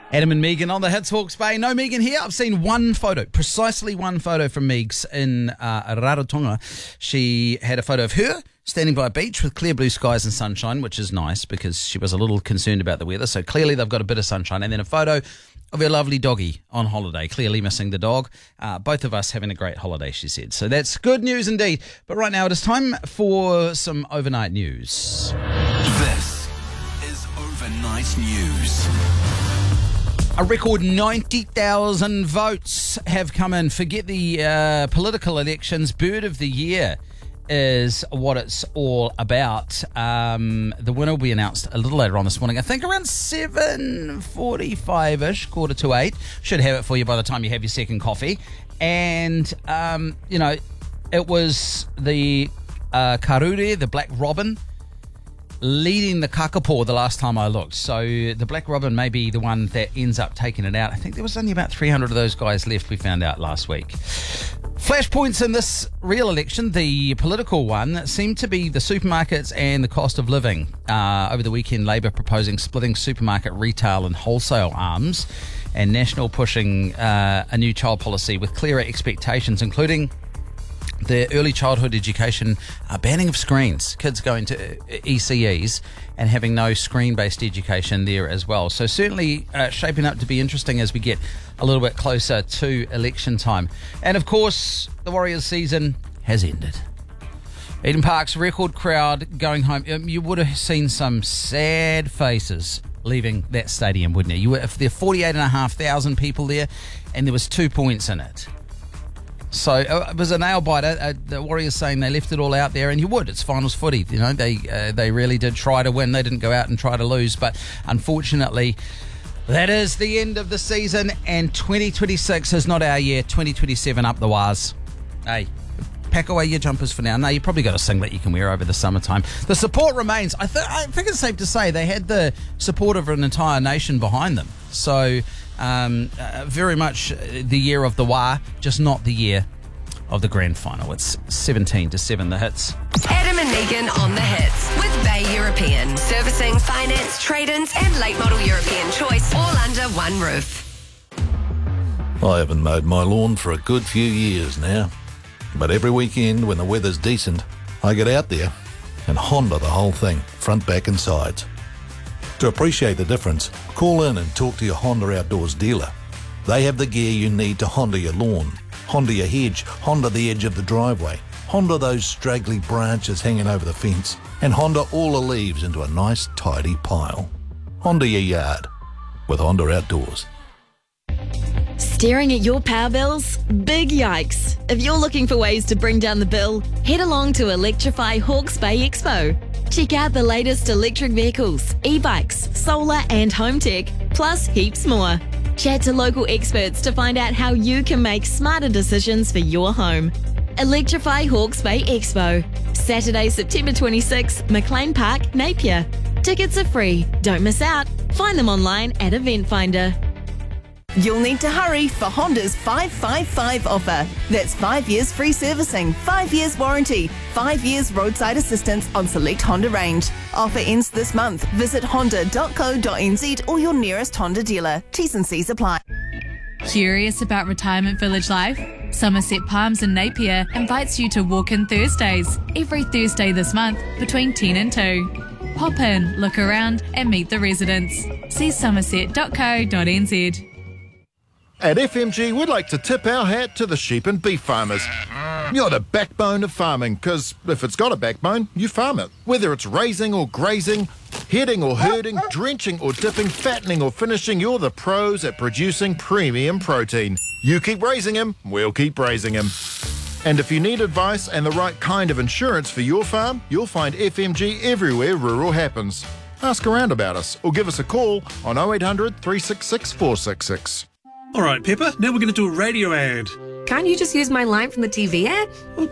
Adam and Megan on the Hits Hawke's Bay. No Megan here. I've seen one photo, precisely one photo from Megs in Rarotonga. She had a photo of her standing by a beach with clear blue skies and sunshine, which is nice because she was a little concerned about the weather. So clearly they've got a bit of sunshine. And then a photo of her lovely doggy on holiday, clearly missing the dog. Both of us having a great holiday, she said. So that's good news indeed. But right now it is time for some overnight news. This is Overnight News. A record 90,000 votes have come in. Forget the political elections. Bird of the Year is what it's all about. The winner will be announced a little later on this morning. I think around 7:45-ish, 7:45. Should have it for you by the time you have your second coffee. And, it was the karuri, the black robin, leading the kakapo the last time I looked. So the black robin may be the one that ends up taking it out. I think there was only about 300 of those guys left, we found out last week. Flashpoints in this real election, the political one, seemed to be the supermarkets and the cost of living. Over the weekend, Labour proposing splitting supermarket retail and wholesale arms, and National pushing a new child policy with clearer expectations, including the early childhood education, banning of screens, kids going to ECEs and having no screen-based education there as well. So certainly shaping up to be interesting as we get a little bit closer to election time. And of course, the Warriors season has ended. Eden Park's record crowd going home. You would have seen some sad faces leaving that stadium, wouldn't you? If there are 48,500 people there and there was 2 points in it. So it was a nail biter. The Warriors saying they left it all out there, and you would. It's finals footy. You know, they really did try to win. They didn't go out and try to lose. But unfortunately, that is the end of the season, and 2026 is not our year. 2027 up the wires. Hey, pack away your jumpers for now. No, you probably got a singlet you can wear over the summertime. The support remains. I think it's safe to say they had the support of an entire nation behind them. So very much the year of the Wā, just not the year of the grand final. It's 17-7, the Hits. Adam and Megan on the Hits with Bay European. Servicing, finance, trade-ins and late model European choice all under one roof. I haven't mowed my lawn for a good few years now. But every weekend when the weather's decent, I get out there and Honda the whole thing, front, back and sides. To appreciate the difference, call in and talk to your Honda Outdoors dealer. They have the gear you need to Honda your lawn, Honda your hedge, Honda the edge of the driveway, Honda those straggly branches hanging over the fence, and Honda all the leaves into a nice tidy pile. Honda your yard with Honda Outdoors. Staring at your power bills? Big yikes. If you're looking for ways to bring down the bill, head along to Electrify Hawke's Bay Expo. Check out the latest electric vehicles, e-bikes, solar and home tech, plus heaps more. Chat to local experts to find out how you can make smarter decisions for your home. Electrify Hawke's Bay Expo. Saturday, September 26, McLean Park, Napier. Tickets are free. Don't miss out. Find them online at Event Finder. You'll need to hurry for Honda's 555 offer. That's 5 years free servicing, 5 years warranty, 5 years roadside assistance on select Honda range. Offer ends this month. Visit honda.co.nz or your nearest Honda dealer. T's and C's apply. Curious about retirement village life? Somerset Palms in Napier invites you to walk-in Thursdays, every Thursday this month between 10 and 2. Pop in, look around and meet the residents. See somerset.co.nz. At FMG, we'd like to tip our hat to the sheep and beef farmers. You're the backbone of farming, because if it's got a backbone, you farm it. Whether it's raising or grazing, heading or herding, drenching or dipping, fattening or finishing, you're the pros at producing premium protein. You keep raising him, we'll keep raising him. And if you need advice and the right kind of insurance for your farm, you'll find FMG everywhere rural happens. Ask around about us or give us a call on 0800 366 466. All right, Pepper, now we're going to do a radio ad. Can't you just use my line from the TV ad?